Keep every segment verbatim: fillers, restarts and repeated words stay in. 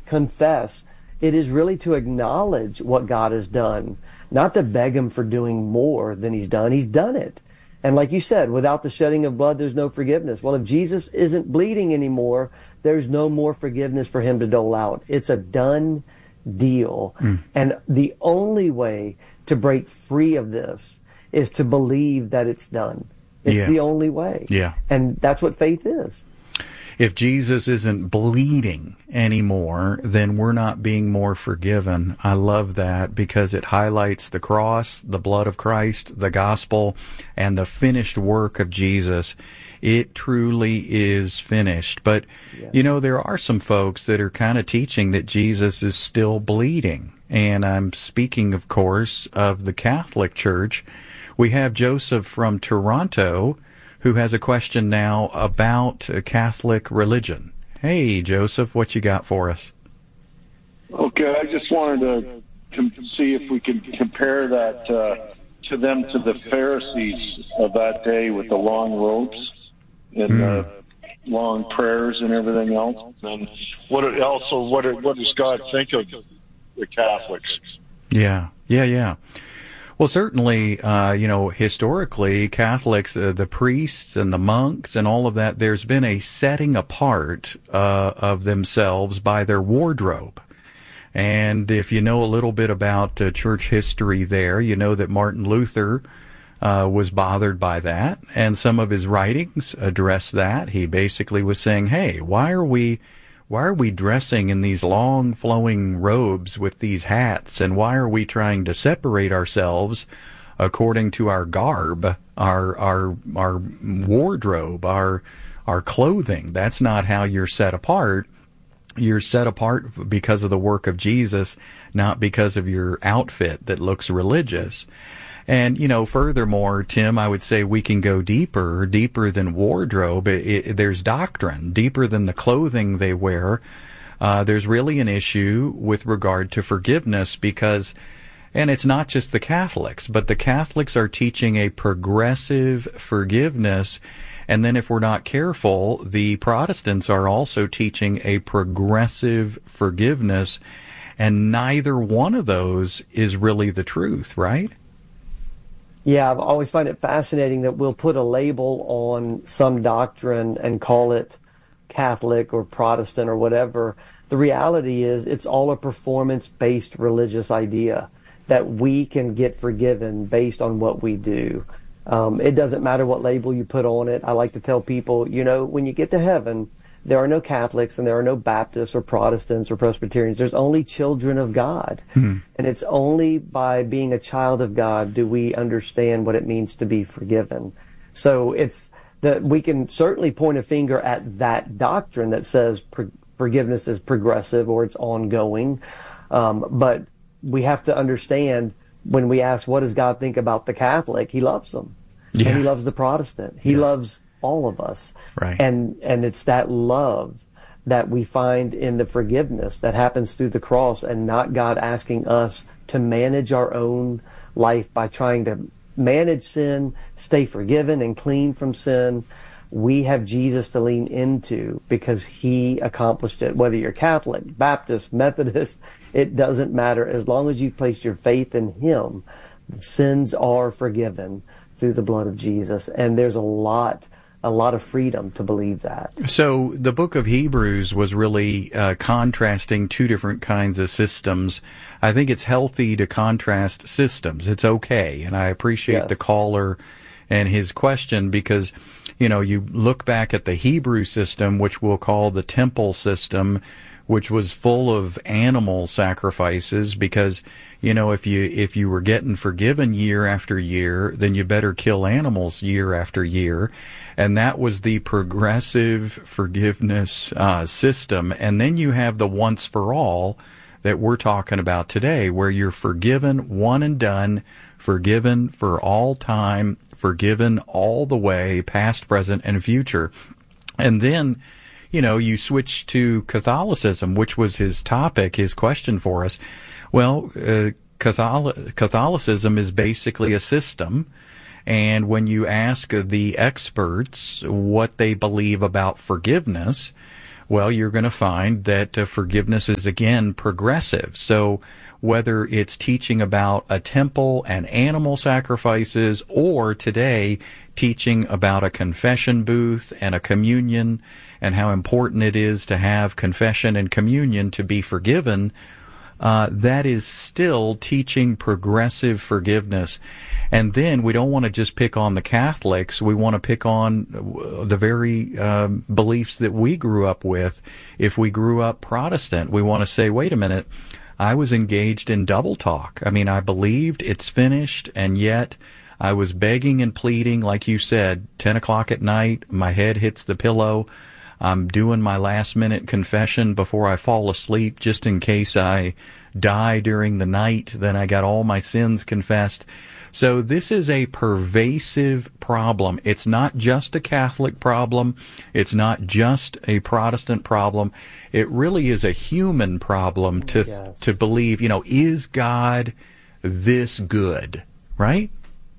confess. It is really to acknowledge what God has done, not to beg him for doing more than he's done. He's done it. And like you said, without the shedding of blood, there's no forgiveness. Well, if Jesus isn't bleeding anymore, there's no more forgiveness for him to dole out. It's a done deal. Mm. And the only way to break free of this is to believe that it's done. It's yeah. the only way. Yeah. And that's what faith is. If Jesus isn't bleeding anymore, then we're not being more forgiven. I love that because it highlights the cross, the blood of Christ, the gospel, and the finished work of Jesus. It truly is finished. But, yes. you know, there are some folks that are kind of teaching that Jesus is still bleeding. And I'm speaking, of course, of the Catholic Church. We have Joseph from Toronto, who has a question now about Catholic religion. Hey, Joseph, what you got for us? Okay, I just wanted to com- see if we could compare that uh, to them to the Pharisees of that day with the long robes and mm. uh, long prayers and everything else. And what it, also, what it, what does God think of the Catholics? Yeah, yeah, yeah. Well, certainly, uh, you know, historically, Catholics, uh, the priests and the monks and all of that, there's been a setting apart uh, of themselves by their wardrobe. And if you know a little bit about uh, church history there, you know that Martin Luther uh, was bothered by that, and some of his writings address that. He basically was saying, hey, why are we... Why are we dressing in these long flowing robes with these hats, and why are we trying to separate ourselves according to our garb, our our our wardrobe, our our clothing? That's not how you're set apart. You're set apart because of the work of Jesus, not because of your outfit that looks religious. And, you know, furthermore, Tim, I would say we can go deeper, deeper than wardrobe. It, it, there's doctrine, deeper than the clothing they wear. Uh, there's really an issue with regard to forgiveness because, and it's not just the Catholics, but the Catholics are teaching a progressive forgiveness. And then if we're not careful, the Protestants are also teaching a progressive forgiveness. And neither one of those is really the truth, right? Yeah, I've always find it fascinating that we'll put a label on some doctrine and call it Catholic or Protestant or whatever. The reality is it's all a performance-based religious idea that we can get forgiven based on what we do. Um, it doesn't matter what label you put on it. I like to tell people, you know, when you get to heaven, there are no Catholics and there are no Baptists or Protestants or Presbyterians. There's only children of God. Mm-hmm. And it's only by being a child of God do we understand what it means to be forgiven. So it's that we can certainly point a finger at that doctrine that says pro- forgiveness is progressive or it's ongoing. Um, but we have to understand when we ask, what does God think about the Catholic? He loves them. Yeah. And he loves the Protestant. He yeah. loves all of us. Right. And and it's that love that we find in the forgiveness that happens through the cross, and not God asking us to manage our own life by trying to manage sin, stay forgiven and clean from sin. We have Jesus to lean into because he accomplished it. Whether you're Catholic, Baptist, Methodist, it doesn't matter. As long as you've placed your faith in him, sins are forgiven through the blood of Jesus. And there's a lot a lot of freedom to believe that. So the book of Hebrews was really uh, contrasting two different kinds of systems. I think it's healthy to contrast systems. It's okay. And I appreciate yes. the caller and his question because, you know, you look back at the Hebrew system, which we'll call the temple system, which was full of animal sacrifices because, you know, if you if you were getting forgiven year after year, then you better kill animals year after year. And that was the progressive forgiveness uh, system. And then you have the once for all that we're talking about today, where you're forgiven one and done, forgiven for all time, forgiven all the way, past, present, and future. And then, you know, you switch to Catholicism, which was his topic, his question for us. Well, uh, Catholic, Catholicism is basically a system. And when you ask the experts what they believe about forgiveness, well, you're going to find that uh, forgiveness is, again, progressive. So whether it's teaching about a temple and animal sacrifices, or today teaching about a confession booth and a communion and how important it is to have confession and communion to be forgiven, uh, that is still teaching progressive forgiveness. And then we don't want to just pick on the Catholics. We want to pick on the very um, beliefs that we grew up with. If we grew up Protestant, we want to say, wait a minute, I was engaged in double talk. I mean, I believed it's finished, and yet I was begging and pleading, like you said, ten o'clock at night, my head hits the pillow. I'm doing my last minute confession before I fall asleep just in case I die during the night. Then I got all my sins confessed. So this is a pervasive problem. It's not just a Catholic problem. It's not just a Protestant problem. It really is a human problem to Yes. to believe, you know, is God this good, right?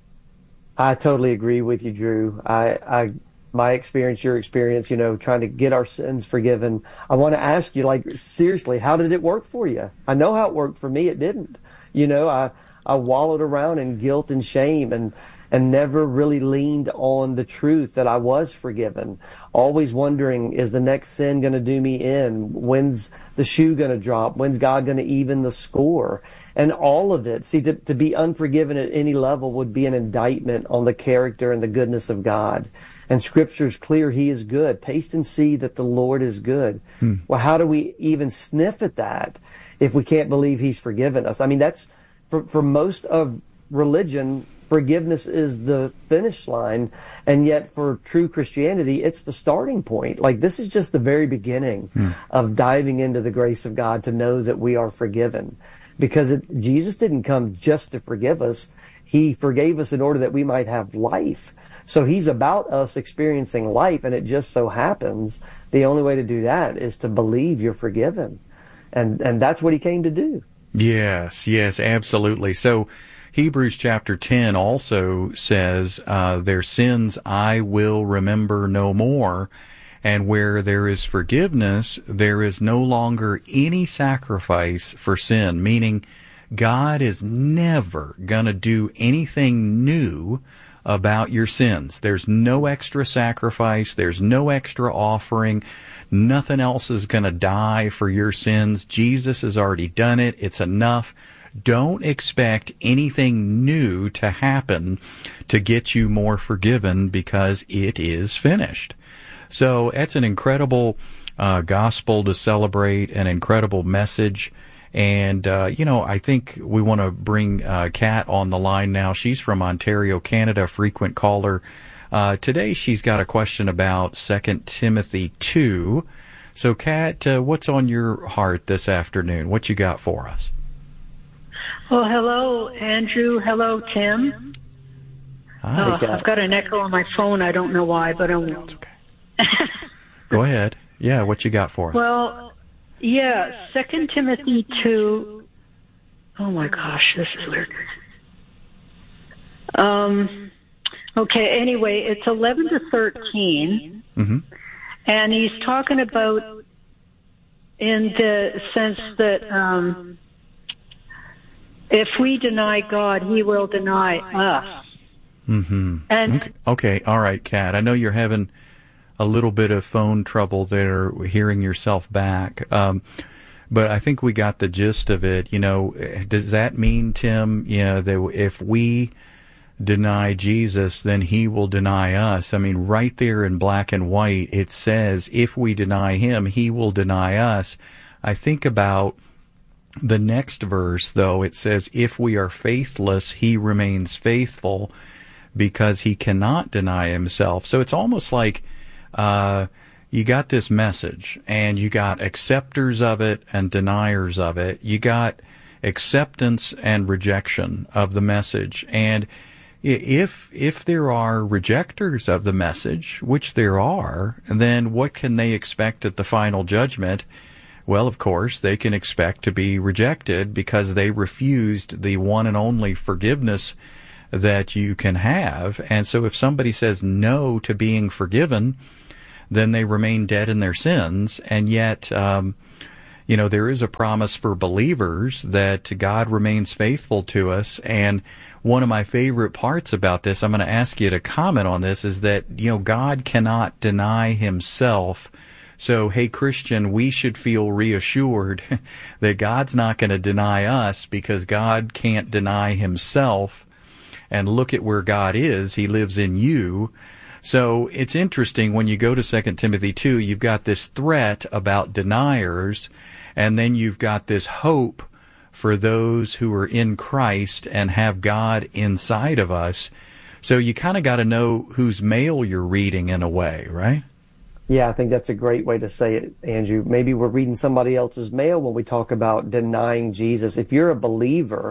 I totally agree with you, Drew. I, I, my experience, your experience, you know, trying to get our sins forgiven. I want to ask you, like, seriously, how did it work for you? I know how it worked for me. It didn't. You know, I, I wallowed around in guilt and shame and, and never really leaned on the truth that I was forgiven. Always wondering, is the next sin going to do me in? When's the shoe going to drop? When's God going to even the score? And all of it, see, to, to be unforgiven at any level would be an indictment on the character and the goodness of God. And Scripture is clear, He is good. Taste and see that the Lord is good. Hmm. Well, how do we even sniff at that if we can't believe He's forgiven us? I mean, that's, for, for most of religion, forgiveness is the finish line, and yet for true Christianity, it's the starting point. Like, this is just the very beginning mm. of diving into the grace of God to know that we are forgiven. Because it, Jesus didn't come just to forgive us. He forgave us in order that we might have life. So He's about us experiencing life, and it just so happens the only way to do that is to believe you're forgiven. And, and that's what He came to do. Yes, yes, absolutely. So Hebrews chapter ten also says, uh, their sins I will remember no more. And where there is forgiveness, there is no longer any sacrifice for sin, meaning God is never going to do anything new about your sins. There's no extra sacrifice. There's no extra offering. Nothing else is going to die for your sins. Jesus has already done it. It's enough. Don't expect anything new to happen to get you more forgiven, because it is finished. So it's an incredible uh, gospel to celebrate, an incredible message. And, uh, you know, I think we want to bring uh, Kat on the line now. She's from Ontario, Canada, frequent caller. Uh, today she's got a question about Second Timothy two. So, Kat, uh, what's on your heart this afternoon? What you got for us? Well, hello, Andrew. Hello, Tim. Hi, uh, I've got an echo on my phone. I don't know why, but I'm... It's okay. Go ahead. Yeah, what you got for us? Well, yeah, Second Timothy two. Oh my gosh, this is weird. Um, okay, anyway, it's eleven to thirteen, mm-hmm. and he's talking about in the sense that um, if we deny God, He will deny us. Mm-hmm. And okay. okay, all right, Kat. I know you're having a little bit of phone trouble there, hearing yourself back. Um, but I think we got the gist of it. You know, does that mean, Tim, you know, that if we deny Jesus, then He will deny us? I mean, right there in black and white, it says, if we deny Him, He will deny us. I think about the next verse, though. It says, if we are faithless, He remains faithful, because He cannot deny Himself. So it's almost like Uh, you got this message, and you got acceptors of it and deniers of it. You got acceptance and rejection of the message. And if if there are rejectors of the message, which there are, then what can they expect at the final judgment? Well, of course, they can expect to be rejected because they refused the one and only forgiveness that you can have. And so if somebody says no to being forgiven, then they remain dead in their sins. And yet, um, you know, there is a promise for believers that God remains faithful to us. And one of my favorite parts about this, I'm going to ask you to comment on this, is that, you know, God cannot deny himself. So, hey, Christian, we should feel reassured that God's not going to deny us because God can't deny himself. And look at where God is. He lives in you. So it's interesting when you go to Second Timothy two, you've got this threat about deniers, and then you've got this hope for those who are in Christ and have God inside of us. So you kind of got to know whose mail you're reading in a way, right? Yeah, I think that's a great way to say it, Andrew. Maybe we're reading somebody else's mail when we talk about denying Jesus. If you're a believer,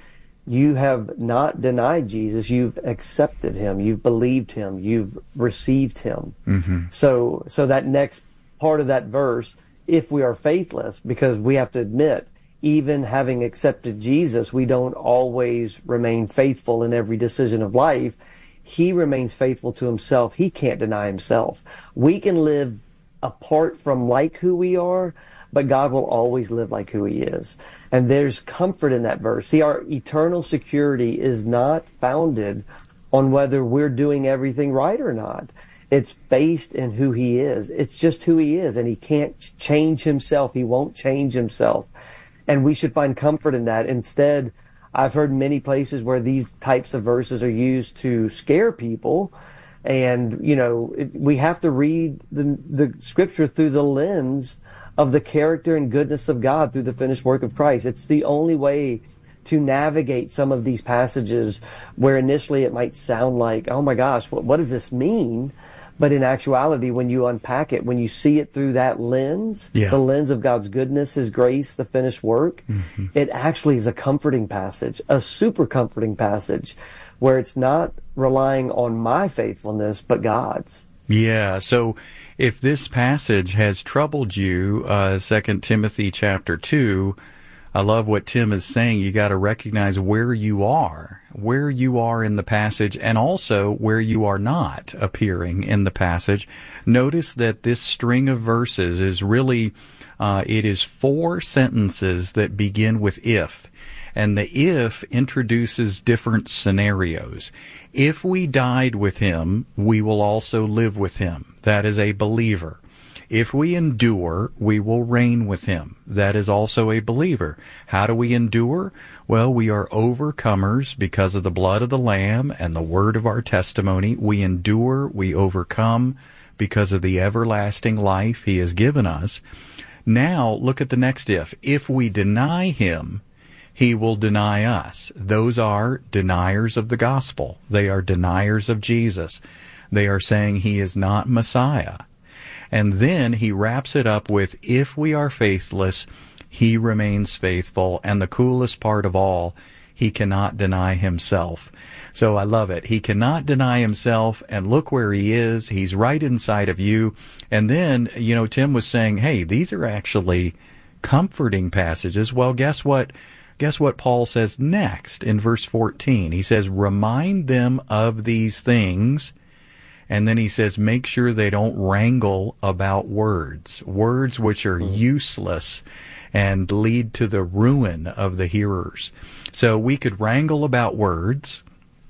you have not denied Jesus. You've accepted him. You've believed him. You've received him. Mm-hmm. So, so that next part of that verse, if we are faithless, because we have to admit, even having accepted Jesus, we don't always remain faithful in every decision of life. He remains faithful to himself. He can't deny himself. We can live apart from like who we are, but God will always live like who he is. And there's comfort in that verse. See, our eternal security is not founded on whether we're doing everything right or not. It's based in who he is. It's just who he is, and he can't change himself. He won't change himself. And we should find comfort in that. Instead, I've heard many places where these types of verses are used to scare people. And, you know, it, we have to read the, the scripture through the lens of the character and goodness of God through the finished work of Christ. It's the only way to navigate some of these passages where initially it might sound like, oh my gosh, what, what does this mean? But in actuality, when you unpack it, when you see it through that lens, yeah. the lens of God's goodness, his grace, the finished work, mm-hmm. it actually is a comforting passage, a super comforting passage, where it's not relying on my faithfulness, but God's. Yeah, so if this passage has troubled you, uh, Second Timothy chapter two, I love what Tim is saying. You got to recognize where you are, where you are in the passage, and also where you are not appearing in the passage. Notice that this string of verses is really, uh, it is four sentences that begin with if. And the if introduces different scenarios. If we died with him, we will also live with him. That is a believer. If we endure, we will reign with him. That is also a believer. How do we endure? Well, we are overcomers because of the blood of the Lamb and the word of our testimony. We endure, we overcome because of the everlasting life he has given us. Now, look at the next if. If we deny him, he will deny us. Those are deniers of the gospel. They are deniers of Jesus. They are saying he is not Messiah. And then he wraps it up with, if we are faithless, he remains faithful. And the coolest part of all, he cannot deny himself. So I love it. He cannot deny himself, and look where he is. He's right inside of you. And then, you know, Tim was saying, hey, these are actually comforting passages. Well, guess what? Guess what Paul says next in verse fourteen? He says, remind them of these things. And then he says, make sure they don't wrangle about words, words which are useless and lead to the ruin of the hearers. So we could wrangle about words,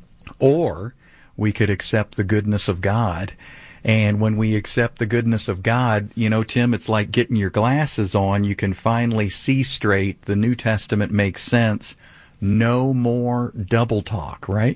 or we could accept the goodness of God. And when we accept the goodness of God, you know, Tim, it's like getting your glasses on. You can finally see straight. The New Testament makes sense. No more double talk, right?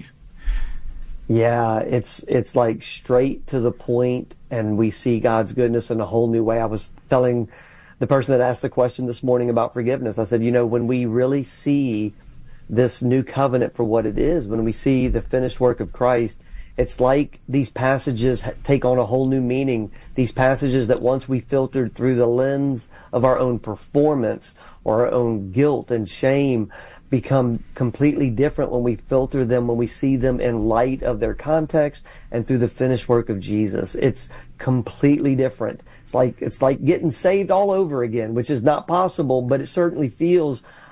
Yeah, it's it's like straight to the point, and we see God's goodness in a whole new way. I was telling the person that asked the question this morning about forgiveness, I said, you know, when we really see this new covenant for what it is, when we see the finished work of Christ, it's like these passages take on a whole new meaning. These passages that once we filtered through the lens of our own performance or our own guilt and shame become completely different when we filter them, when we see them in light of their context and through the finished work of Jesus. It's completely different. It's like, it's like getting saved all over again, which is not possible, but it certainly feels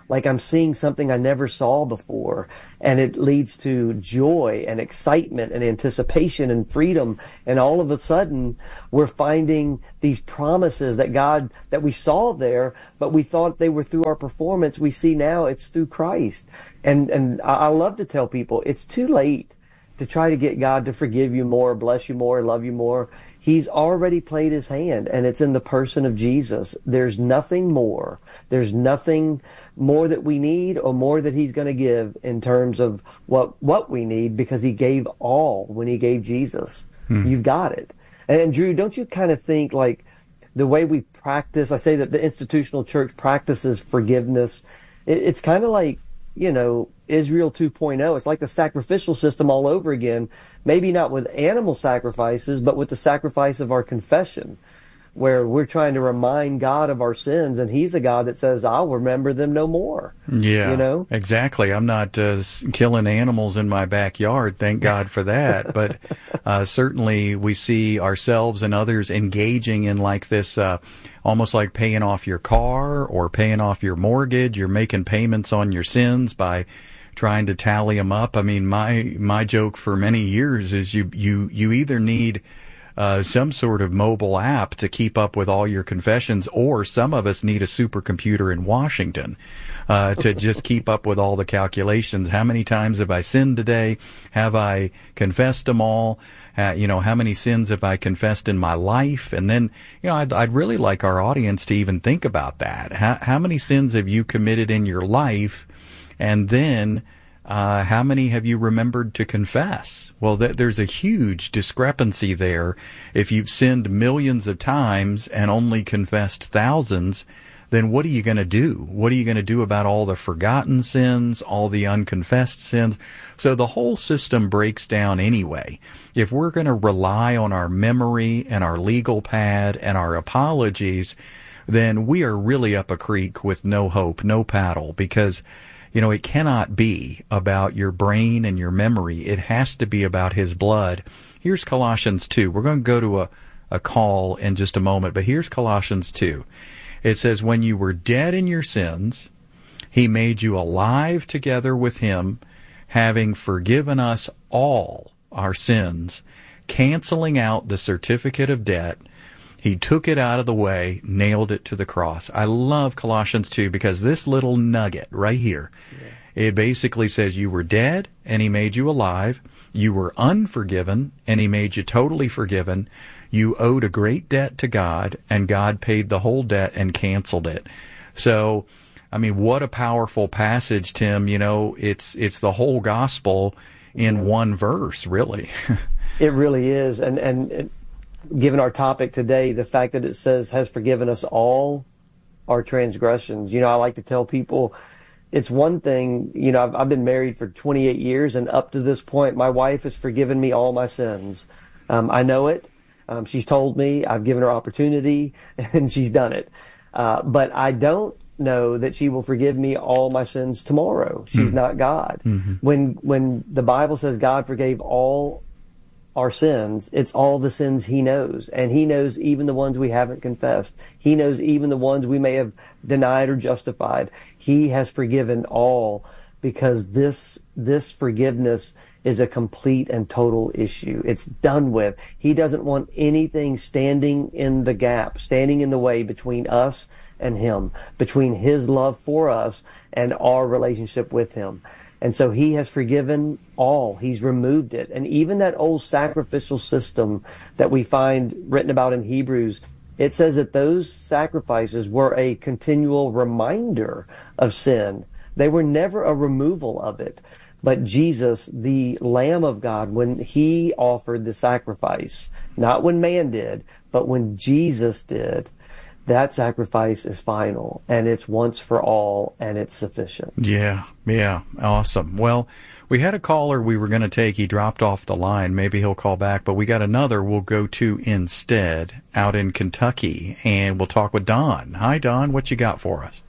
like I'm seeing something I never saw before. And it leads to joy and excitement and anticipation and freedom. And all of a sudden, we're finding these promises that God, that we saw there, but we thought they were through our performance. We see now it's through Christ. And, and I love to tell people it's too late to try to get God to forgive you more, bless you more, love you more. He's already played his hand, and it's in the person of Jesus. There's nothing more. There's nothing more that we need or more that he's going to give in terms of what what we need, because he gave all when he gave Jesus. Hmm. You've got it. And, and Drew, don't you kind of think like the way we practice, I say that the institutional church practices forgiveness, it, it's kind of like, you know, Israel two point oh. It's like the sacrificial system all over again, maybe not with animal sacrifices, but with the sacrifice of our confession, where we're trying to remind God of our sins, and he's a God that says, I'll remember them no more. Yeah, you know? Exactly. I'm not uh, killing animals in my backyard, thank God for that. But uh, certainly we see ourselves and others engaging in like this, uh, almost like paying off your car or paying off your mortgage. You're making payments on your sins by trying to tally them up. I mean, my my joke for many years is you you you either need uh, some sort of mobile app to keep up with all your confessions, or some of us need a supercomputer in Washington uh, to just keep up with all the calculations. How many times have I sinned today? Have I confessed them all? Uh, you know, how many sins have I confessed in my life? And then, you know, I'd, I'd really like our audience to even think about that. How, how many sins have you committed in your life? And then, uh, how many have you remembered to confess? Well, th- there's a huge discrepancy there. If you've sinned millions of times and only confessed thousands, then what are you going to do? What are you going to do about all the forgotten sins, all the unconfessed sins? So the whole system breaks down anyway. If we're going to rely on our memory and our legal pad and our apologies, then we are really up a creek with no hope, no paddle, because you know, it cannot be about your brain and your memory. It has to be about his blood. Here's Colossians two. We're going to go to a, a call in just a moment, but here's Colossians two. It says, when you were dead in your sins, he made you alive together with him, having forgiven us all our sins, canceling out the certificate of debt. He took it out of the way, nailed it to the cross. I love Colossians two because this little nugget right here, yeah. It basically says you were dead and he made you alive. You were unforgiven and he made you totally forgiven. You owed a great debt to God and God paid the whole debt and canceled it. So, I mean, what a powerful passage, Tim. You know, it's it's the whole gospel in yeah. one verse, really. It really is. And, and, and given our topic today, the fact that it says has forgiven us all our transgressions. You know, I like to tell people it's one thing, you know, I've, I've been married for twenty-eight years, and up to this point, my wife has forgiven me all my sins. Um, I know it. Um, she's told me, I've given her opportunity, and she's done it. Uh, but I don't know that she will forgive me all my sins tomorrow. She's mm-hmm. not God. Mm-hmm. When when the Bible says God forgave all our sins, it's all the sins he knows. And he knows even the ones we haven't confessed. He knows even the ones we may have denied or justified. He has forgiven all, because this this forgiveness is a complete and total issue. It's done with. He doesn't want anything standing in the gap, standing in the way between us and him, between his love for us and our relationship with him. And so he has forgiven all. He's removed it. And even that old sacrificial system that we find written about in Hebrews, it says that those sacrifices were a continual reminder of sin. They were never a removal of it. But Jesus, the Lamb of God, when he offered the sacrifice, not when man did, but when Jesus did, that sacrifice is final, and it's once for all, and it's sufficient. Yeah, yeah, awesome. Well, we had a caller we were going to take. He dropped off the line. Maybe he'll call back, but we got another we'll go to instead out in Kentucky, and we'll talk with Don. Hi, Don. What you got for us?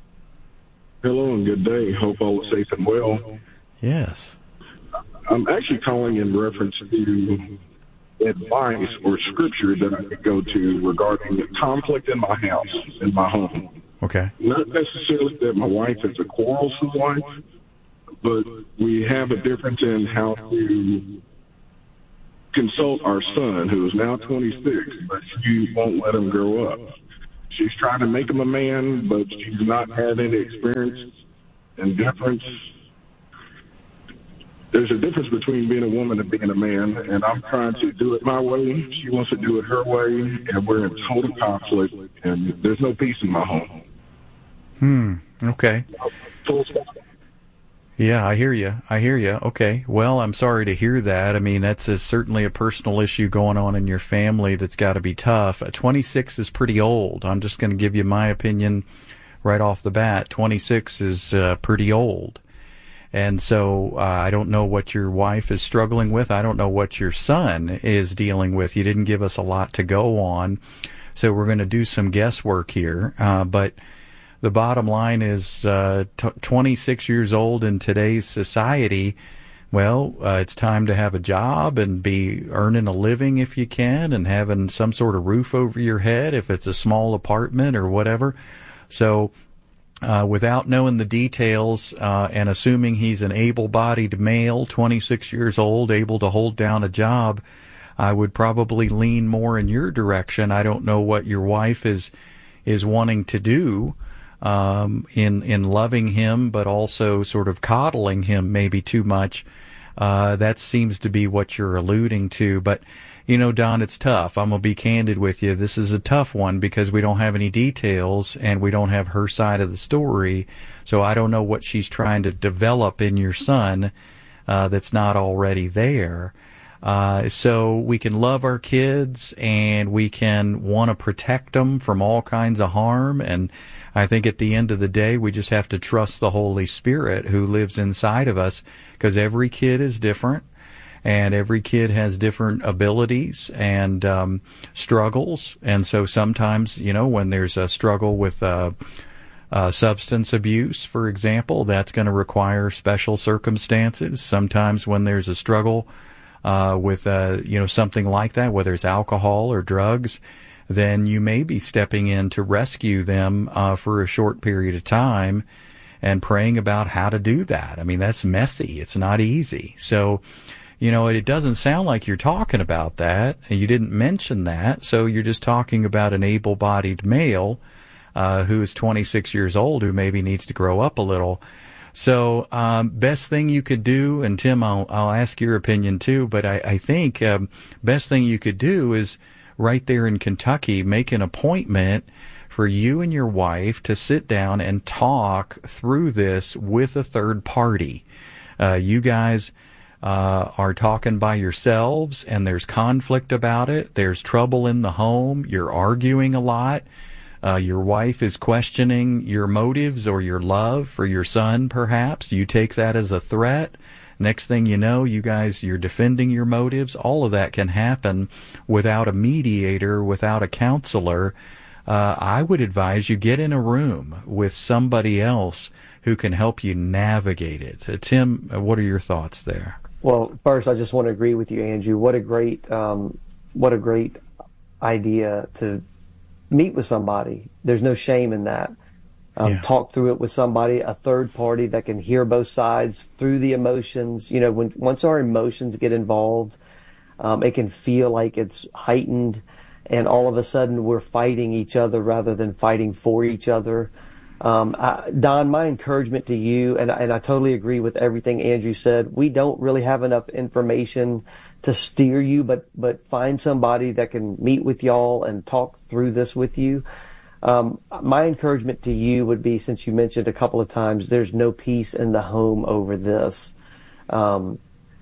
Hello, and good day. Hope all is safe and well. Yes. I'm actually calling in reference to advice or scripture that I could go to regarding conflict in my house, in my home. Okay. Not necessarily that my wife is a quarrelsome wife, but we have a difference in how to consult our son, who is now twenty-six, but she won't let him grow up. She's trying to make him a man, but she's not had any experience and difference. There's a difference between being a woman and being a man, and I'm trying to do it my way. She wants to do it her way, and we're in total conflict, and there's no peace in my home. Hmm. Okay. Full stop. Yeah, I hear you. I hear you. Okay. Well, I'm sorry to hear that. I mean, that's a, certainly a personal issue going on in your family that's got to be tough. Uh, twenty-six is pretty old. I'm just going to give you my opinion right off the bat. twenty-six is uh, pretty old. And so uh, I don't know what your wife is struggling with. I don't know what your son is dealing with. You didn't give us a lot to go on. So we're going to do some guesswork here. Uh, but the bottom line is uh, t- twenty-six years old in today's society, well, uh, it's time to have a job and be earning a living if you can and having some sort of roof over your head if it's a small apartment or whatever. So uh, without knowing the details uh, and assuming he's an able-bodied male, twenty-six years old, able to hold down a job, I would probably lean more in your direction. I don't know what your wife is is wanting to do. Um, in, in loving him, but also sort of coddling him maybe too much. Uh, that seems to be what you're alluding to. But, you know, Don, it's tough. I'm going to be candid with you. This is a tough one because we don't have any details and we don't have her side of the story. So I don't know what she's trying to develop in your son, uh, that's not already there. Uh, so we can love our kids and we can want to protect them from all kinds of harm. And I think at the end of the day, we just have to trust the Holy Spirit who lives inside of us, because every kid is different and every kid has different abilities and um, struggles. And so sometimes, you know, when there's a struggle with uh, uh, substance abuse, for example, that's going to require special circumstances. Sometimes when there's a struggle uh, with, uh, you know, something like that, whether it's alcohol or drugs, then you may be stepping in to rescue them uh, for a short period of time and praying about how to do that. I mean, that's messy. It's not easy. So, you know, it doesn't sound like you're talking about that. You didn't mention that. So you're just talking about an able-bodied male uh, who is twenty-six years old who maybe needs to grow up a little. So um, best thing you could do, and Tim, I'll, I'll ask your opinion too, but I, I think um, best thing you could do is right there in Kentucky, make an appointment for you and your wife to sit down and talk through this with a third party. Uh, you guys uh, are talking by yourselves, and there's conflict about it. There's trouble in the home. You're arguing a lot. Uh, your wife is questioning your motives or your love for your son, perhaps. You take that as a threat. Next thing you know, you guys, you're defending your motives. All of that can happen without a mediator, without a counselor. Uh, I would advise you get in a room with somebody else who can help you navigate it. Uh, Tim, what are your thoughts there? Well, first, I just want to agree with you, Andrew. What a great, um, what a great idea to meet with somebody. There's no shame in that. Um, yeah. Talk through it with somebody, a third party that can hear both sides through the emotions. You know, when once our emotions get involved, um, it can feel like it's heightened, and all of a sudden we're fighting each other rather than fighting for each other. Um, I, Don, my encouragement to you, and, and I totally agree with everything Andrew said. We don't really have enough information to steer you, but but find somebody that can meet with y'all and talk through this with you. Um, my encouragement to you would be, since you mentioned a couple of times, there's no peace in the home over this. Um,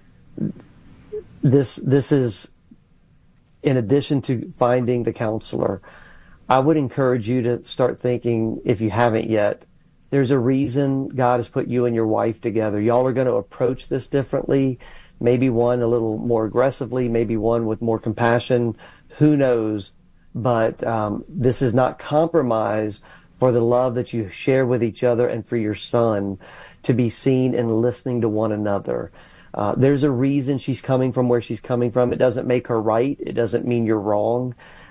this, this is, in addition to finding the counselor, I would encourage you to start thinking, if you haven't yet, there's a reason God has put you and your wife together. Y'all are going to approach this differently. Maybe one a little more aggressively, maybe one with more compassion. Who knows? But um, this is not compromise for the love that you share with each other and for your son to be seen in listening to one another. Uh, there's a reason she's coming from where she's coming from. It doesn't make her right. It doesn't mean you're wrong.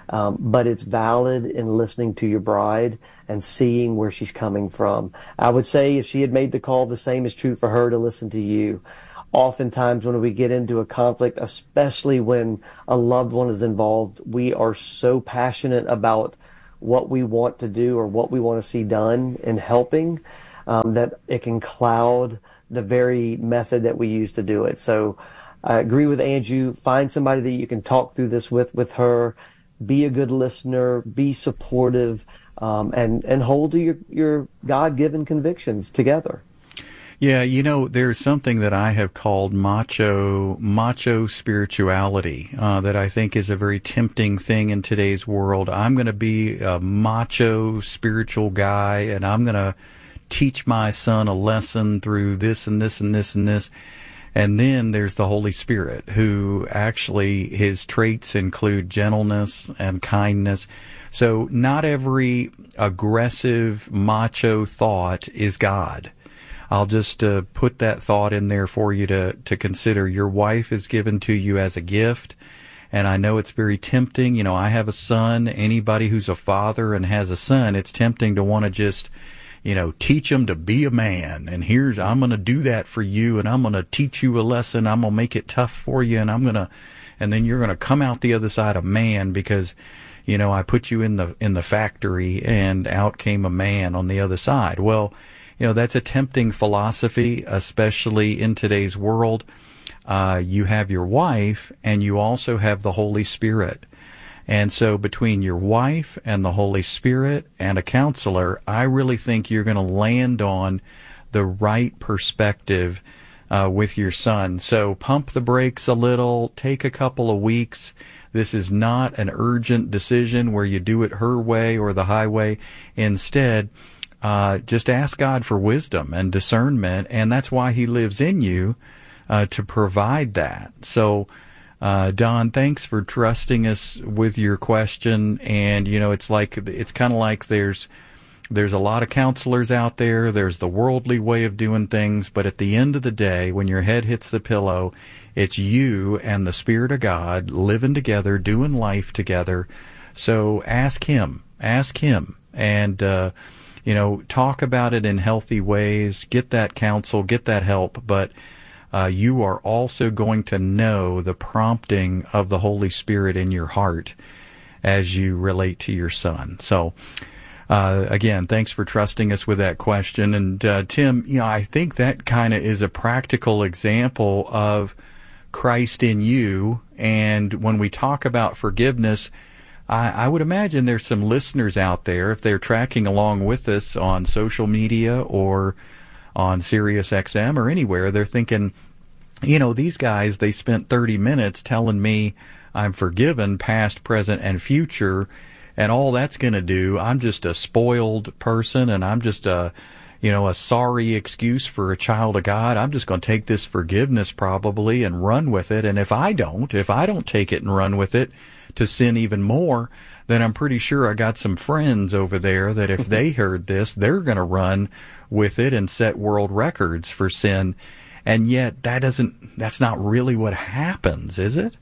Um, but it's valid in listening to your bride and seeing where she's coming from. I would say if she had made the call, the same is true for her to listen to you. Oftentimes when we get into a conflict, especially when a loved one is involved, we are so passionate about what we want to do or what we want to see done in helping, um, that it can cloud the very method that we use to do it. So I agree with Andrew. Find somebody that you can talk through this with, with her. Be a good listener, be supportive, um, and, and hold to your, your God-given convictions together. Yeah, you know, there's something that I have called macho, macho spirituality, uh, that I think is a very tempting thing in today's world. I'm going to be a macho spiritual guy, and I'm going to teach my son a lesson through this and this and this and this. And then there's the Holy Spirit, who actually, his traits include gentleness and kindness. So not every aggressive, macho thought is God. I'll just uh, put that thought in there for you to, to consider. Your wife is given to you as a gift, and I know it's very tempting. You know, I have a son. Anybody who's a father and has a son, it's tempting to want to just, you know, teach him to be a man. And here's, I'm going to do that for you, and I'm going to teach you a lesson. I'm going to make it tough for you, and I'm going to, and then you're going to come out the other side a man because, you know, I put you in the, in the factory and out came a man on the other side. Well, you know, that's a tempting philosophy, especially in today's world. Uh, you have your wife, and you also have the Holy Spirit. And so between your wife and the Holy Spirit and a counselor, I really think you're going to land on the right perspective uh, with your son. So pump the brakes a little, take a couple of weeks. This is not an urgent decision where you do it her way or the highway. Instead, uh, just ask God for wisdom and discernment, and that's why He lives in you uh, to provide that. So, Uh, Don, thanks for trusting us with your question. And, you know, it's like, it's kind of like there's, there's a lot of counselors out there. There's the worldly way of doing things. But at the end of the day, when your head hits the pillow, it's you and the Spirit of God living together, doing life together. So ask Him, ask Him, and, uh, you know, talk about it in healthy ways. Get that counsel, get that help. But Uh, you are also going to know the prompting of the Holy Spirit in your heart as you relate to your son. So, uh, again, thanks for trusting us with that question. And, uh, Tim, you know, I think that kind of is a practical example of Christ in you. And when we talk about forgiveness, I, I would imagine there's some listeners out there, if they're tracking along with us on social media or on Sirius X M or anywhere, they're thinking, you know, these guys, they spent thirty minutes telling me I'm forgiven, past, present, and future, and all that's going to do, I'm just a spoiled person, and I'm just a, you know, a sorry excuse for a child of God. I'm just going to take this forgiveness probably and run with it, and if I don't, if I don't take it and run with it to sin even more, then I'm pretty sure I got some friends over there that if they heard this, they're going to run with it and set world records for sin. And yet that doesn't, that's not really what happens, is it?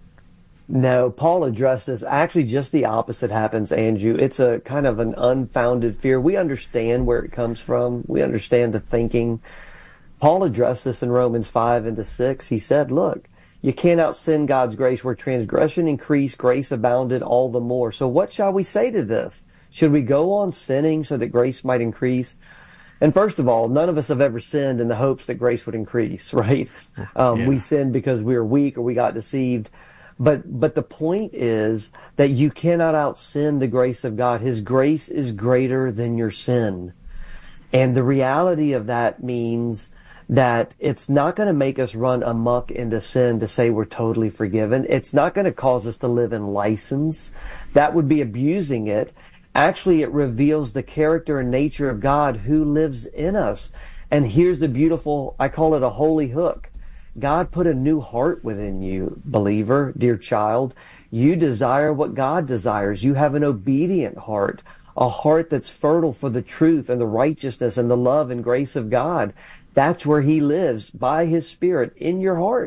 No, Paul addressed this. Actually, just the opposite happens, Andrew. It's a kind of an unfounded fear. We understand where it comes from. We understand the thinking. Paul addressed this in Romans five and to six. He said, look, you can't out-sin God's grace. Where transgression increased, grace abounded all the more. So what shall we say to this? Should we go on sinning so that grace might increase? And first of all, none of us have ever sinned in the hopes that grace would increase, right? Um, yeah. We sinned because we were weak or we got deceived. But but the point is that you cannot out-sin the grace of God. His grace is greater than your sin. And the reality of that means that it's not going to make us run amok into sin to say we're totally forgiven. It's not going to cause us to live in license. That would be abusing it. Actually, it reveals the character and nature of God who lives in us. And here's the beautiful, I call it a holy hook. God put a new heart within you, believer, dear child. You desire what God desires. You have an obedient heart, a heart that's fertile for the truth and the righteousness and the love and grace of God. That's where He lives, by His Spirit, in your heart.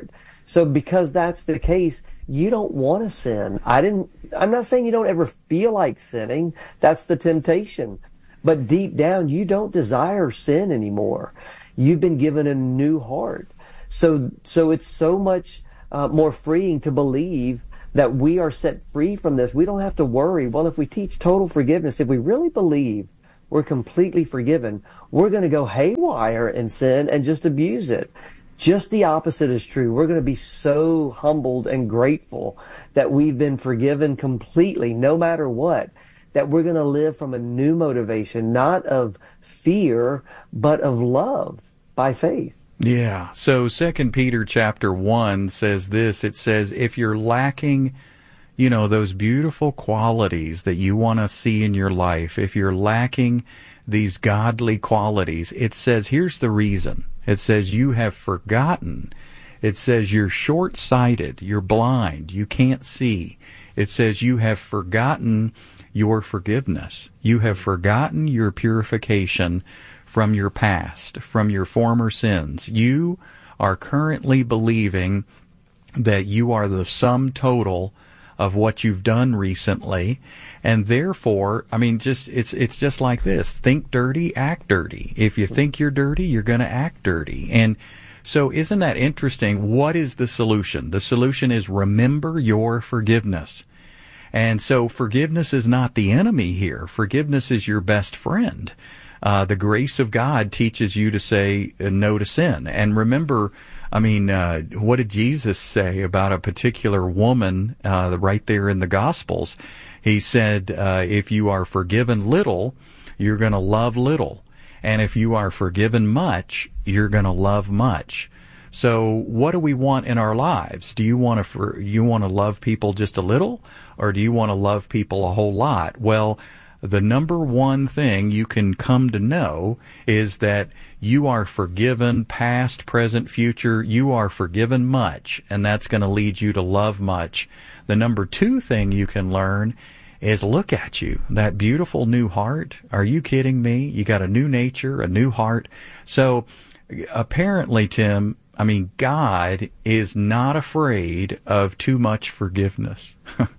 So because that's the case, you don't want to sin. I didn't, I'm not saying you don't ever feel like sinning. That's the temptation. But deep down, you don't desire sin anymore. You've been given a new heart. So, so it's so much uh, more freeing to believe that we are set free from this. We don't have to worry. Well, if we teach total forgiveness, if we really believe we're completely forgiven, we're going to go haywire in sin and just abuse it. Just the opposite is true. We're going to be so humbled and grateful that we've been forgiven completely, no matter what, that we're going to live from a new motivation, not of fear, but of love by faith. Yeah. So Second Peter chapter one says this. It says, if you're lacking, you know, those beautiful qualities that you want to see in your life, if you're lacking these godly qualities, it says, here's the reason. It says you have forgotten. It says you're short-sighted, you're blind, you can't see. It says you have forgotten your forgiveness. You have forgotten your purification from your past, from your former sins. You are currently believing that you are the sum total of what you've done recently, and therefore, I mean, just it's it's just like this. Think dirty, act dirty. If you think you're dirty, you're going to act dirty. And so isn't that interesting? What is the solution? The solution is remember your forgiveness. And so forgiveness is not the enemy here. Forgiveness is your best friend. Uh, the grace of God teaches you to say no to sin. And remember, I mean, uh, what did Jesus say about a particular woman uh, right there in the Gospels? He said, uh, if you are forgiven little, you're going to love little. And if you are forgiven much, you're going to love much. So what do we want in our lives? Do you want to for, you want to love people just a little, or do you want to love people a whole lot? Well, the number one thing you can come to know is that you are forgiven past, present, future. You are forgiven much, and that's going to lead you to love much. The number two thing you can learn is look at you, that beautiful new heart. Are you kidding me? You got a new nature, a new heart. So apparently, Tim, I mean, God is not afraid of too much forgiveness.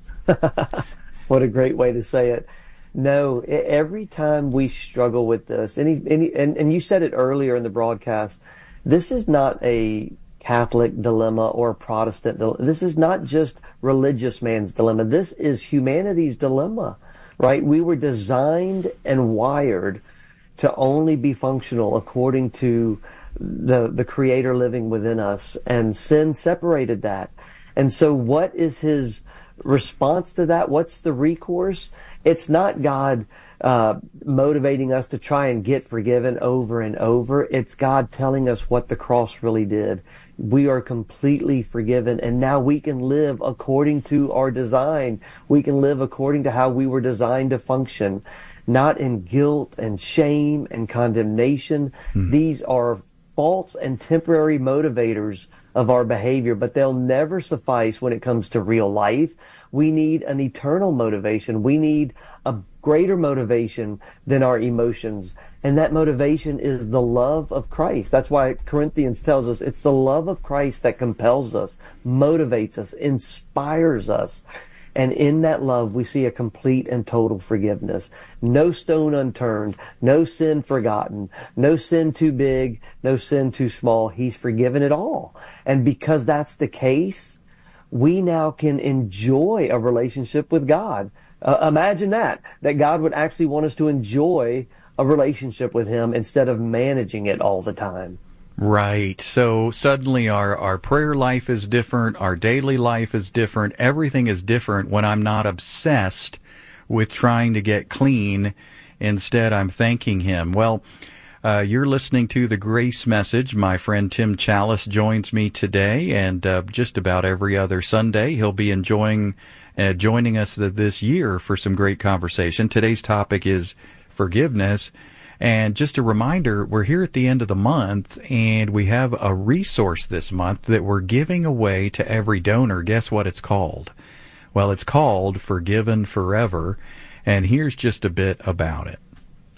What a great way to say it. No, every time we struggle with this, and, he, and, he, and, and you said it earlier in the broadcast, this is not a Catholic dilemma or a Protestant dilemma. This is not just religious man's dilemma. This is humanity's dilemma, right? We were designed and wired to only be functional according to the, the Creator living within us, and sin separated that. And so what is his response to that? What's the recourse? It's not God uh, motivating us to try and get forgiven over and over. It's God telling us what the cross really did. We are completely forgiven, and now we can live according to our design. We can live according to how we were designed to function, not in guilt and shame and condemnation. Mm. These are false and temporary motivators of our behavior, but they'll never suffice when it comes to real life. We need an eternal motivation. We need a greater motivation than our emotions. And that motivation is the love of Christ. That's why Corinthians tells us it's the love of Christ that compels us, motivates us, inspires us. And in that love, we see a complete and total forgiveness. No stone unturned, no sin forgotten, no sin too big, no sin too small. He's forgiven it all. And because that's the case, we now can enjoy a relationship with God. Uh, imagine that, that God would actually want us to enjoy a relationship with Him instead of managing it all the time. Right. So suddenly our, our prayer life is different, our daily life is different, everything is different when I'm not obsessed with trying to get clean. Instead, I'm thanking Him. Well, uh, you're listening to The Grace Message. My friend Tim Chalice joins me today, and uh, just about every other Sunday he'll be enjoying uh, joining us this year for some great conversation. Today's topic is forgiveness. And just a reminder, we're here at the end of the month, and we have a resource this month that we're giving away to every donor. Guess what it's called? Well, it's called Forgiven Forever, and here's just a bit about it.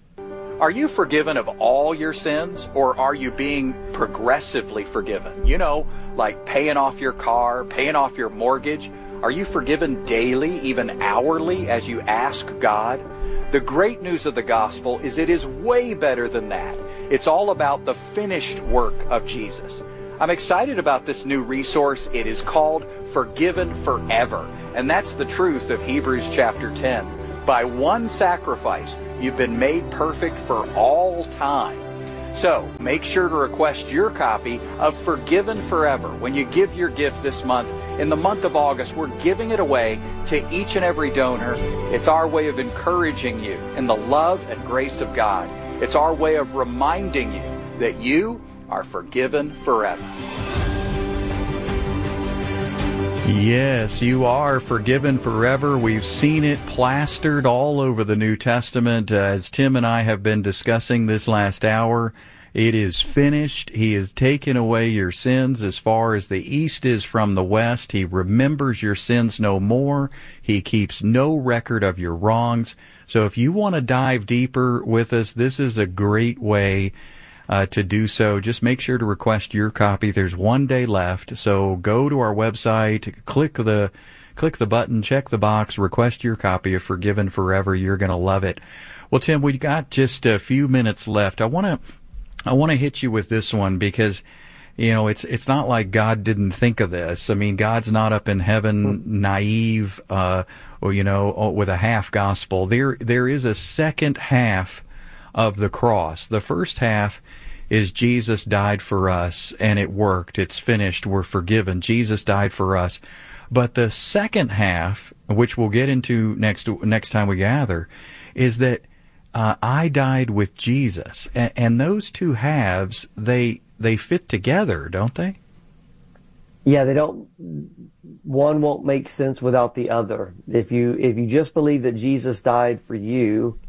Are you forgiven of all your sins, or are you being progressively forgiven? You know, like paying off your car, paying off your mortgage? Are you forgiven daily, even hourly, as you ask God? The great news of the gospel is it is way better than that. It's all about the finished work of Jesus. I'm excited about this new resource. It is called Forgiven Forever. And that's the truth of Hebrews chapter ten. By one sacrifice, you've been made perfect for all time. So make sure to request your copy of Forgiven Forever when you give your gift this month. In the month of August, we're giving it away to each and every donor. It's our way of encouraging you in the love and grace of God. It's our way of reminding you that you are forgiven forever. Yes, you are forgiven forever. We've seen it plastered all over the New Testament. Uh, as Tim and I have been discussing this last hour, it is finished. He has taken away your sins as far as the east is from the west. He remembers your sins no more. He keeps no record of your wrongs. So if you want to dive deeper with us, this is a great way Uh, to do so. Just make sure to request your copy. There's one day left, so go to our website, click the click the button, check the box, request your copy of Forgiven Forever. You're going to love it. Well, Tim, we've got just a few minutes left. I want to I want to hit you with this one because, you know, it's it's not like God didn't think of this. I mean, God's not up in heaven naive, uh, or you know, with a half gospel. There there is a second half of the cross. The first half is Jesus died for us, and it worked. It's finished. We're forgiven. Jesus died for us. But the second half, which we'll get into next next time we gather, is that uh, I died with Jesus, and, and those two halves they they fit together, don't they? Yeah, they don't. One won't make sense without the other. If you if you just believe that Jesus died for you,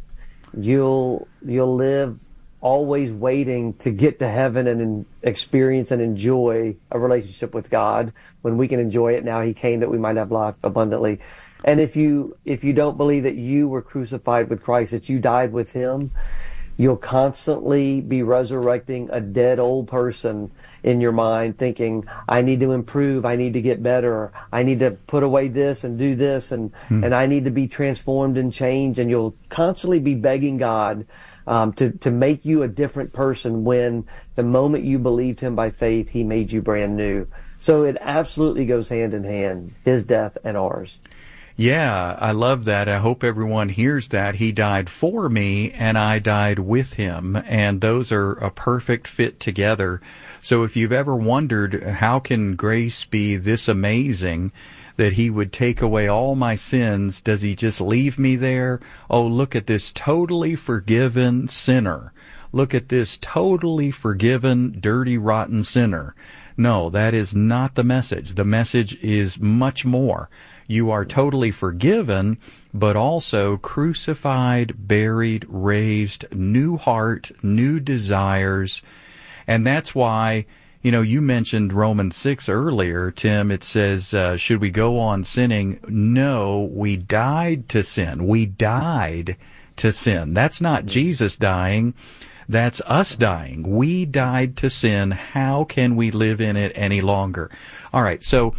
you'll you'll live always waiting to get to heaven and in, experience and enjoy a relationship with God when we can enjoy it now. He came that we might have life abundantly. And if you if you don't believe that you were crucified with Christ, that you died with Him, you'll constantly be resurrecting a dead old person in your mind, thinking, I need to improve, I need to get better, I need to put away this and do this, and, hmm. and I need to be transformed and changed. And you'll constantly be begging God um, to, to make you a different person when the moment you believed Him by faith, He made you brand new. So it absolutely goes hand in hand, His death and ours. Yeah, I love that. I hope everyone hears that. He died for me, and I died with Him, and those are a perfect fit together. So if you've ever wondered, how can grace be this amazing that He would take away all my sins? Does He just leave me there? Oh, look at this totally forgiven sinner. Look at this totally forgiven, dirty, rotten sinner. No, that is not the message. The message is much more. You are totally forgiven, but also crucified, buried, raised, new heart, new desires. And that's why, you know, you mentioned Romans six earlier, Tim. It says, uh, should we go on sinning? No, we died to sin. We died to sin. That's not Jesus dying. That's us dying. We died to sin. How can we live in it any longer? All right, so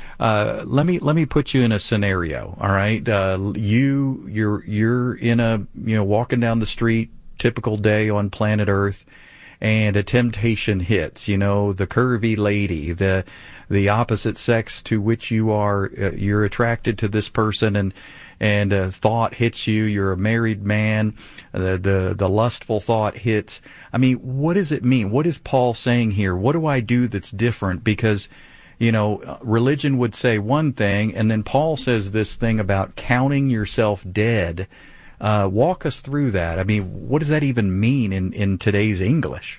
Uh, let me let me put you in a scenario. All right, uh, you you're you're in a you know walking down the street, typical day on planet Earth, and a temptation hits. You know, the curvy lady, the the opposite sex to which you are uh, you're attracted to this person, and and a thought hits you. You're a married man. The the the lustful thought hits. I mean, what does it mean? What is Paul saying here? What do I do that's different? Because you know, religion would say one thing, and then Paul says this thing about counting yourself dead. Uh, walk us through that. I mean, what does that even mean in, in today's English?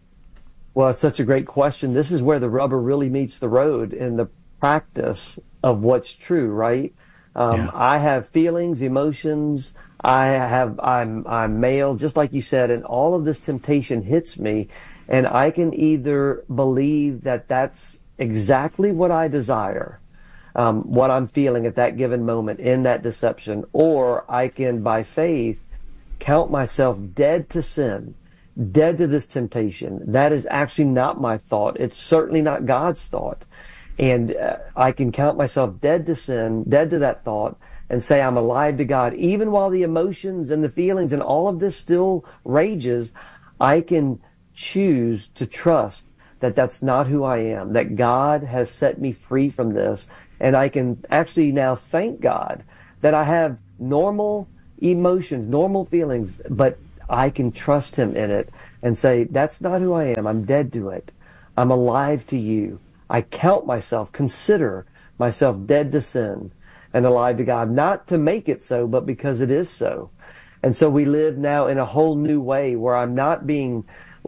Well, it's such a great question. This is where the rubber really meets the road in the practice of what's true, right? Um, yeah. I have feelings, emotions. I have, I'm, I'm male, just like you said, and all of this temptation hits me, and I can either believe that that's exactly what I desire, um, what I'm feeling at that given moment in that deception, or I can, by faith, count myself dead to sin dead to this temptation. That is actually not my thought. It's certainly not God's thought. And uh, I can count myself dead to sin, dead to that thought, and say I'm alive to God. Even while the emotions and the feelings and all of this still rages, I can choose to trust that that's not who I am, that God has set me free from this. And I can actually now thank God that I have normal emotions, normal feelings, but I can trust Him in it and say, that's not who I am. I'm dead to it. I'm alive to you. I count myself, consider myself dead to sin and alive to God, not to make it so, but because it is so. And so we live now in a whole new way where I'm not being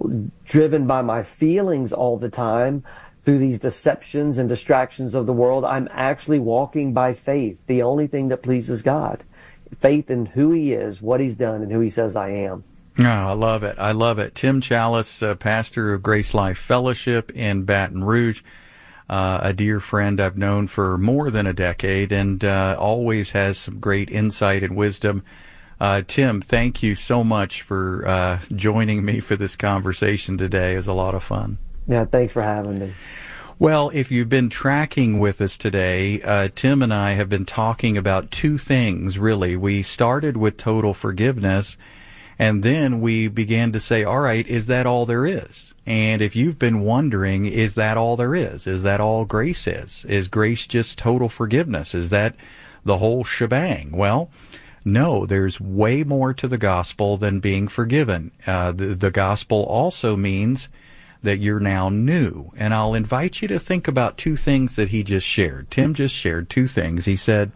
driven by my feelings all the time through these deceptions and distractions of the world. I'm actually walking by faith, the only thing that pleases God. Faith in who He is, what He's done, and who He says I am. Oh, I love it. I love it. Tim Challis, uh, pastor of Grace Life Fellowship in Baton Rouge, uh, a dear friend I've known for more than a decade, and uh, always has some great insight and wisdom. Uh, Tim, thank you so much for uh, joining me for this conversation today. It was a lot of fun. Yeah, thanks for having me. Well, if you've been tracking with us today, uh, Tim and I have been talking about two things, really. We started with total forgiveness, and then we began to say, all right, is that all there is? And if you've been wondering, is that all there is? Is that all grace is? Is grace just total forgiveness? Is that the whole shebang? Well, no, there's way more to the gospel than being forgiven. Uh, the, the gospel also means that you're now new. And I'll invite you to think about two things that he just shared. Tim just shared two things. He said,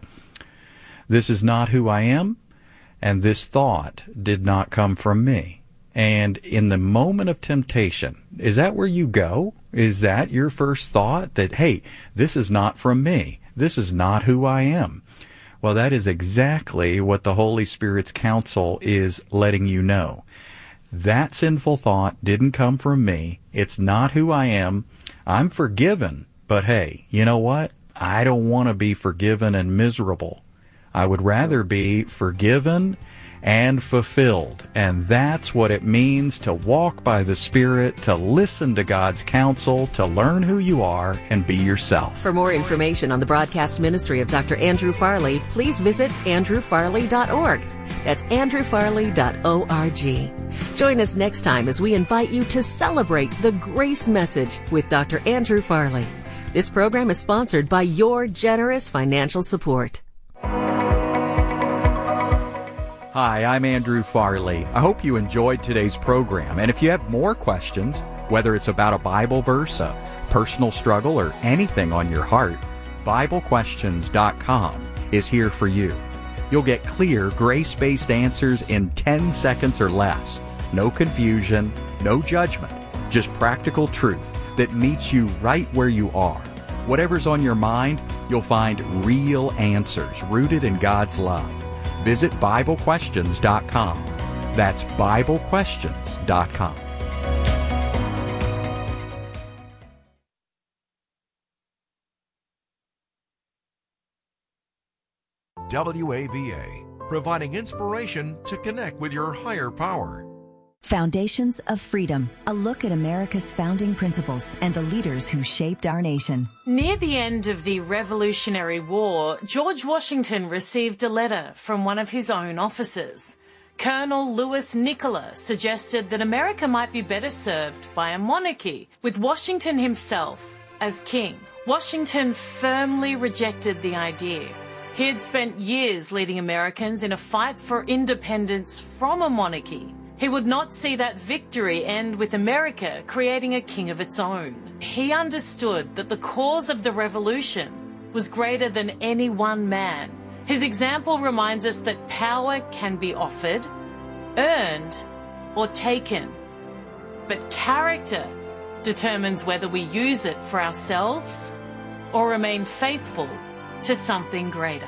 this is not who I am, and this thought did not come from me. And in the moment of temptation, is that where you go? Is that your first thought? That, hey, this is not from me. This is not who I am. Well, that is exactly what the Holy Spirit's counsel is letting you know. That sinful thought didn't come from me. It's not who I am. I'm forgiven. But hey, you know what? I don't want to be forgiven and miserable. I would rather be forgiven and fulfilled. And that's what it means to walk by the Spirit, to listen to God's counsel, to learn who you are, and be yourself. For more information on the broadcast ministry of Doctor Andrew Farley, please visit andrew farley dot org. That's andrew farley dot org. Join us next time as we invite you to celebrate the grace message with Doctor Andrew Farley. This program is sponsored by your generous financial support. Hi, I'm Andrew Farley. I hope you enjoyed today's program. And if you have more questions, whether it's about a Bible verse, a personal struggle, or anything on your heart, Bible Questions dot com is here for you. You'll get clear, grace-based answers in ten seconds or less. No confusion, no judgment, just practical truth that meets you right where you are. Whatever's on your mind, you'll find real answers rooted in God's love. Visit Bible Questions dot com. That's Bible Questions dot com. W A V A, providing inspiration to connect with your higher power. Foundations of Freedom, a look at America's founding principles and the leaders who shaped our nation. Near the end of the Revolutionary War, George Washington received a letter from one of his own officers. Colonel Louis Nicola suggested that America might be better served by a monarchy, with Washington himself as king. Washington firmly rejected the idea. He had spent years leading Americans in a fight for independence from a monarchy. He would not see that victory end with America creating a king of its own. He understood that the cause of the revolution was greater than any one man. His example reminds us that power can be offered, earned, or taken. But character determines whether we use it for ourselves or remain faithful to something greater.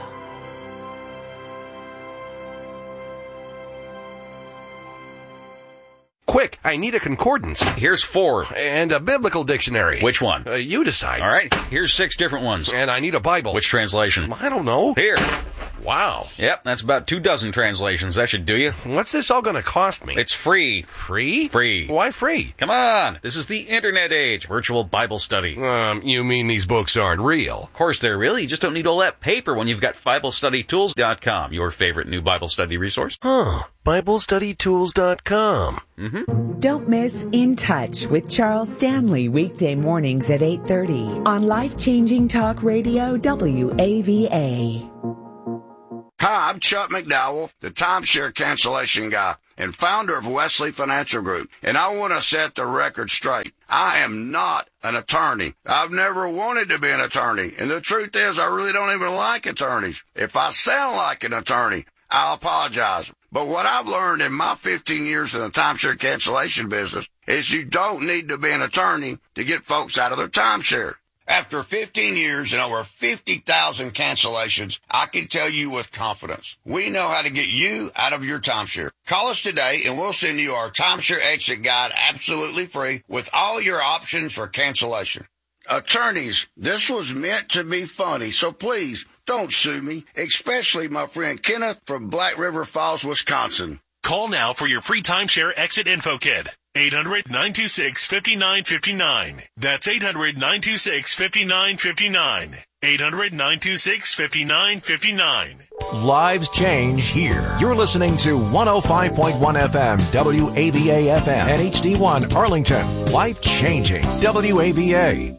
Quick, I need a concordance. Here's four. And a biblical dictionary. Which one? Uh, you decide. All right, here's six different ones. And I need a Bible. Which translation? I don't know. Here. Wow. Yep, that's about two dozen translations. That should do you. What's this all going to cost me? It's free. Free? Free. Why free? Come on. This is the internet age. Virtual Bible study. Um, you mean these books aren't real? Of course they're real. You just don't need all that paper when you've got Bible Study Tools dot com, your favorite new Bible study resource. Huh. Bible Study Tools dot com. Mm-hmm. Don't miss In Touch with Charles Stanley weekday mornings at eight thirty on Life-Changing Talk Radio W A V A. Hi, I'm Chuck McDowell, the timeshare cancellation guy and founder of Wesley Financial Group, and I want to set the record straight. I am not an attorney. I've never wanted to be an attorney, and the truth is I really don't even like attorneys. If I sound like an attorney, I'll apologize. But what I've learned in my fifteen years in the timeshare cancellation business is you don't need to be an attorney to get folks out of their timeshare. After fifteen years and over fifty thousand cancellations, I can tell you with confidence, we know how to get you out of your timeshare. Call us today and we'll send you our timeshare exit guide absolutely free with all your options for cancellation. Attorneys, this was meant to be funny, so please don't sue me, especially my friend Kenneth from Black River Falls, Wisconsin. Call now for your free timeshare exit info kit. eight hundred, nine two six, five nine five nine. That's eight hundred, nine two six, five nine five nine. eight hundred, nine two six, five nine five nine. Lives change here. You're listening to one oh five point one F M, W A V A F M, and H D one Arlington. Life changing, W A V A.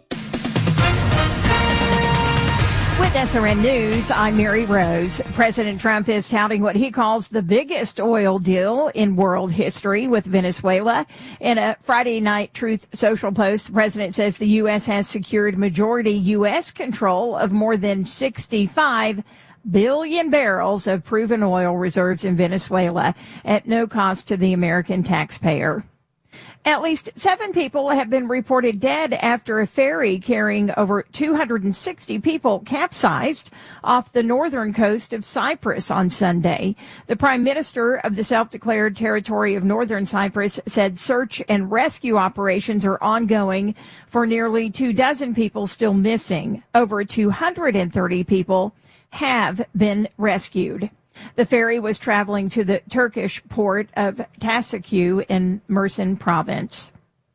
With S R N News, I'm Mary Rose. President Trump is touting what he calls the biggest oil deal in world history with Venezuela. In a Friday night Truth Social post, the president says the U S has secured majority U S control of more than sixty-five billion barrels of proven oil reserves in Venezuela at no cost to the American taxpayer. At least seven people have been reported dead after a ferry carrying over two hundred sixty people capsized off the northern coast of Cyprus on Sunday. The Prime Minister of the self-declared territory of Northern Cyprus said search and rescue operations are ongoing for nearly two dozen people still missing. Over two hundred thirty people have been rescued. The ferry was traveling to the Turkish port of Tasacu in Mersin province.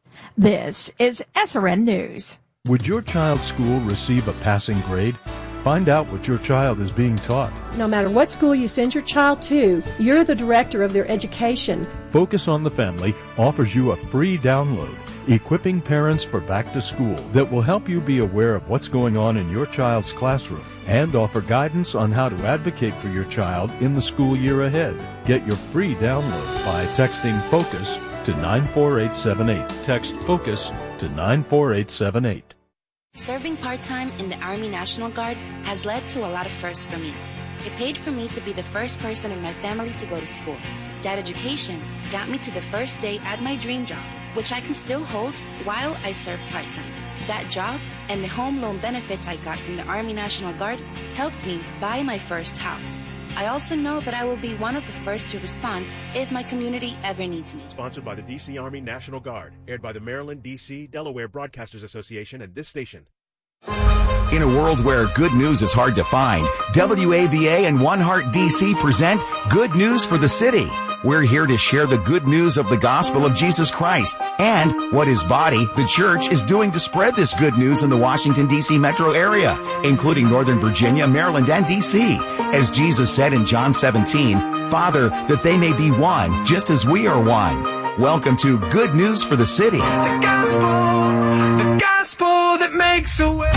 This is S R N News. Would your child's school receive a passing grade? Find out what your child is being taught. No matter what school you send your child to, you're the director of their education. Focus on the Family offers you a free download, Equipping Parents for Back to School, that will help you be aware of what's going on in your child's classroom and offer guidance on how to advocate for your child in the school year ahead. Get your free download by texting FOCUS to nine four eight seven eight. Text FOCUS to nine four eight seven eight. Serving part-time in the Army National Guard has led to a lot of firsts for me. It paid for me to be the first person in my family to go to school. That education got me to the first day at my dream job, which I can still hold while I serve part-time. That job and the home loan benefits I got from the Army National Guard helped me buy my first house. I also know that I will be one of the first to respond if my community ever needs me. Sponsored by the D C Army National Guard, aired by the Maryland, D C, Delaware Broadcasters Association and this station. In a world where good news is hard to find, W A V A and One Heart D C present Good News for the City. We're here to share the good news of the gospel of Jesus Christ and what his body, the church, is doing to spread this good news in the Washington, D C metro area, including Northern Virginia, Maryland, and D C. As Jesus said in John seventeen, Father, that they may be one, just as we are one. Welcome to Good News for the City. It's the gospel, the gospel that makes a way.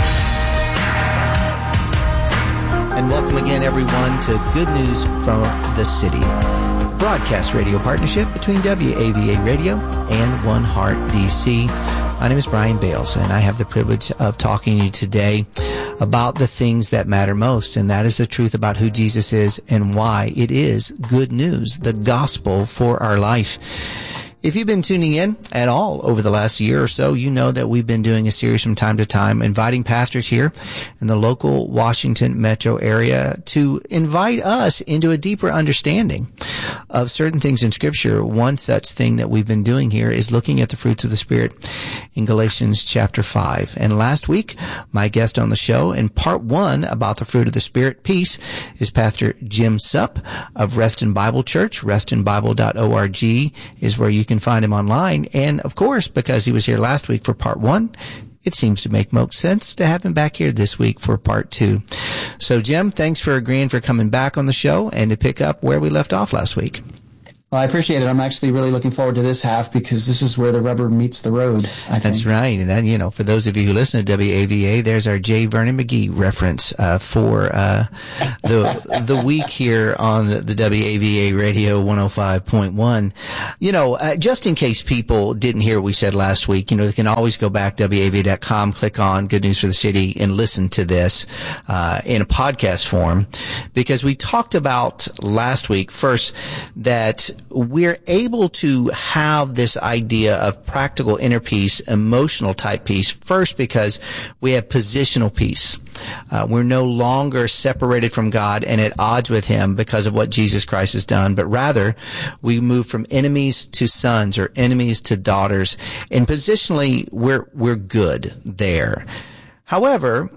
And welcome again, everyone, to Good News from the City, the broadcast radio partnership between W A V A Radio and One Heart D C. My name is Brian Bales, and I have the privilege of talking to you today about the things that matter most, and that is the truth about who Jesus is and why it is good news, the gospel for our life. If you've been tuning in at all over the last year or so, you know that we've been doing a series from time to time, inviting pastors here in the local Washington metro area to invite us into a deeper understanding of certain things in Scripture. One such thing that we've been doing here is looking at the fruits of the Spirit in Galatians chapter five. And last week, my guest on the show in part one about the fruit of the Spirit, peace, is Pastor Jim Supp of Reston Bible Church. reston bible dot org is where you can find him online. And of course, because he was here last week for part one, it seems to make most sense to have him back here this week for part two. So Jim, thanks for agreeing for coming back on the show and to pick up where we left off last week. Well, I appreciate it. I'm actually really looking forward to this half because this is where the rubber meets the road, I think. That's right. And then, you know, for those of you who listen to W A V A, there's our J. Vernon McGee reference uh, for uh, the the week here on the, the W A V A Radio one oh five point one. You know, uh, just in case people didn't hear what we said last week, you know, they can always go back to W A V A dot com, click on Good News for the City, and listen to this uh, in a podcast form, because we talked about last week, first, that we're able to have this idea of practical inner peace, emotional type peace, first because we have positional peace. Uh, we're no longer separated from God and at odds with Him because of what Jesus Christ has done, but rather we move from enemies to sons or enemies to daughters, and positionally we're we're good there. However,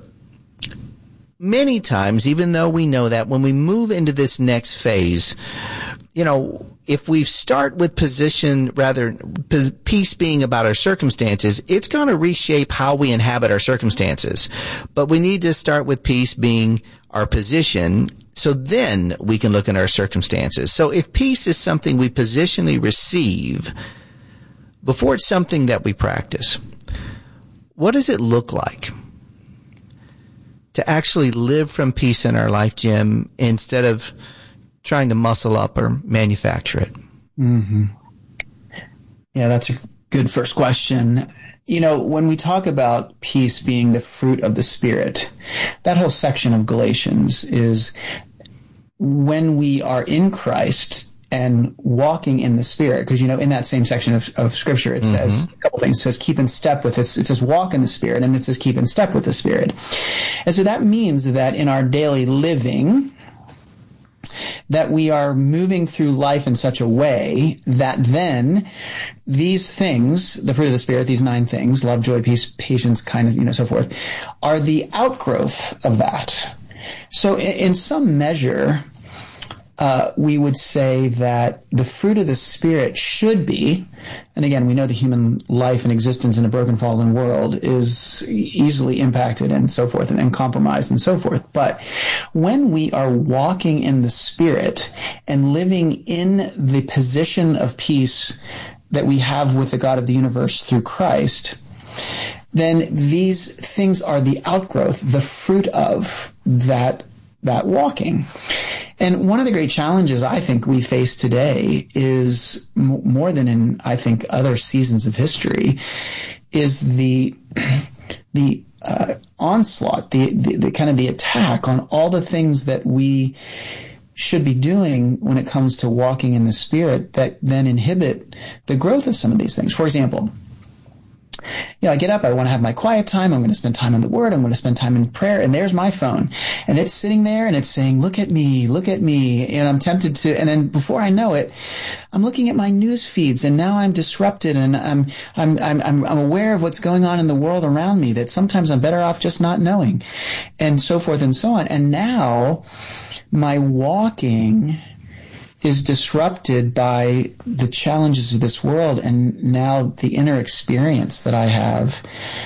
many times, even though we know that, when we move into this next phase, you know, if we start with position, rather, peace being about our circumstances, it's going to reshape how we inhabit our circumstances. But we need to start with peace being our position, so then we can look at our circumstances. So if peace is something we positionally receive before it's something that we practice, what does it look like to actually live from peace in our life, Jim, instead of trying to muscle up or manufacture it? Mm-hmm. Yeah, that's a good first question. You know, when we talk about peace being the fruit of the Spirit, that whole section of Galatians is when we are in Christ and walking in the Spirit. Because, you know, in that same section of, of Scripture, it mm-hmm. says a couple things. It says keep in step with this. It says walk in the Spirit, and it says keep in step with the Spirit. And so that means that in our daily living, that we are moving through life in such a way that then these things, the fruit of the Spirit, these nine things, love, joy, peace, patience, kindness, you know, so forth, are the outgrowth of that. So in, in some measure, uh, we would say that the fruit of the Spirit should be, and again, we know the human life and existence in a broken, fallen world is easily impacted and so forth, and, and compromised and so forth. But when we are walking in the Spirit and living in the position of peace that we have with the God of the universe through Christ, then these things are the outgrowth, the fruit of that that walking. And one of the great challenges I think we face today is m- more than in, I think, other seasons of history, is the the uh, onslaught, the, the, the kind of the attack on all the things that we should be doing when it comes to walking in the Spirit that then inhibit the growth of some of these things. For example, you know, I get up, I want to have my quiet time, I'm going to spend time in the Word, I'm going to spend time in prayer, and there's my phone. And it's sitting there, and it's saying, look at me, look at me, and I'm tempted to, and then before I know it, I'm looking at my news feeds, and now I'm disrupted, and I'm, I'm, I'm, I'm, I'm aware of what's going on in the world around me, that sometimes I'm better off just not knowing, and so forth and so on. And now, my walking is disrupted by the challenges of this world, and now the inner experience that I have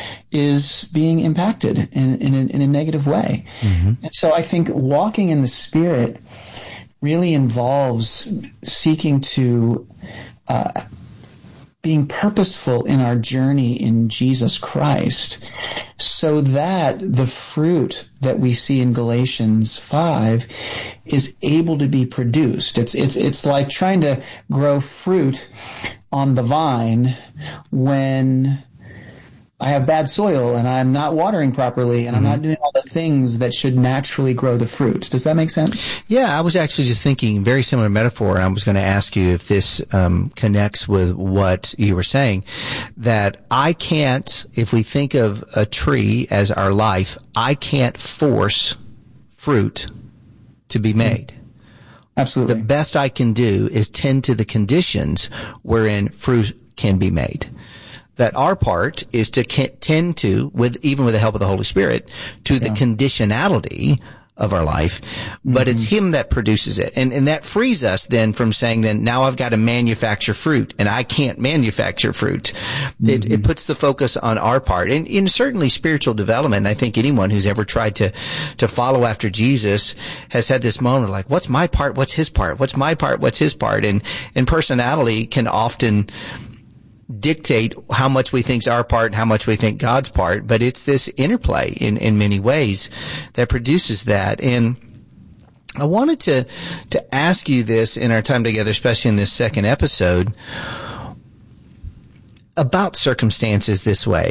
is being impacted in, in, a, in a negative way. Mm-hmm. And so I think walking in the Spirit really involves seeking to uh, being purposeful in our journey in Jesus Christ, so that the fruit that we see in Galatians five is able to be produced. It's it's it's like trying to grow fruit on the vine when I have bad soil and I'm not watering properly and mm-hmm. I'm not doing all the things that should naturally grow the fruit. Does that make sense? Yeah, I was actually just thinking very similar metaphor, and I was going to ask you if this um, connects with what you were saying, that I can't, if we think of a tree as our life, I can't force fruit to be made. Absolutely. The best I can do is tend to the conditions wherein fruit can be made. That our part is to tend to, with even with the help of the Holy Spirit, to yeah. the conditionality of our life, but mm-hmm. it's Him that produces it. And and that frees us then from saying, then now I've got to manufacture fruit, and I can't manufacture fruit. Mm-hmm. It, it puts the focus on our part. And in certainly spiritual development, I think anyone who's ever tried to, to follow after Jesus has had this moment like, what's my part? What's His part? What's my part? What's His part? And, and personality can often dictate how much we think is our part and how much we think God's part, but it's this interplay in, in many ways that produces that. And I wanted to, to ask you this in our time together, especially in this second episode, about circumstances this way.